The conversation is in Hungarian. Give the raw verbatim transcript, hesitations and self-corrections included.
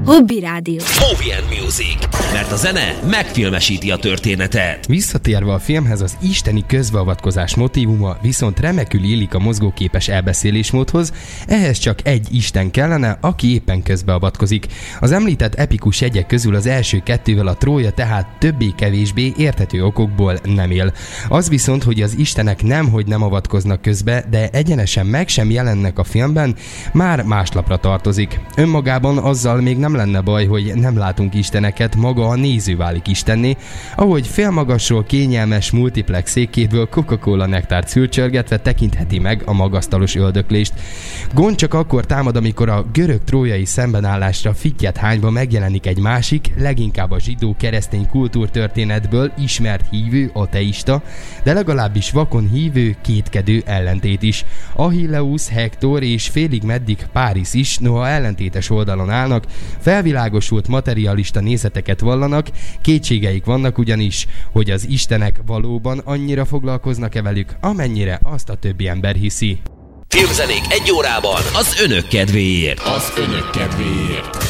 Hobby Rádió. Movie and Music. Mert a zene megfilmesíti a történetet. Visszatérve a filmhez, az isteni közbeavatkozás motívuma viszont remekül illik a mozgóképes elbeszélésmódhoz, ehhez csak egy isten kellene, aki éppen közbeavatkozik. Az említett epikus jegyek közül az első kettővel a Trója tehát többé-kevésbé érthető okokból nem él. Az viszont, hogy az istenek nemhogy nem avatkoznak közbe, de egyenesen meg sem jelennek a filmben, már máslapra tartozik. Önmagában azzal még nem lenne baj, hogy nem látunk isteneket, maga a néző válik istenné, ahogy félmagasról kényelmes multiplex székéből Coca-Cola nektárt szürcsörgetve tekintheti meg a magasztalos öldöklést. Gond csak akkor támad, amikor a görög-trójai szembenállásra fittyet hányba megjelenik egy másik, leginkább a zsidó-keresztény kultúrtörténetből ismert hívő, ateista, de legalábbis vakon hívő, kétkedő ellentét is. Achilleus, Hektor és félig meddig Páris is, noha ellentétes oldalon állnak, felvilágosult materialista nézeteket vallanak, kétségeik vannak ugyanis, hogy az istenek valóban annyira foglalkoznak-e velük, amennyire azt a többi ember hiszi. Filmzenék egy órában az önök kedvéért. Az önök kedvéért.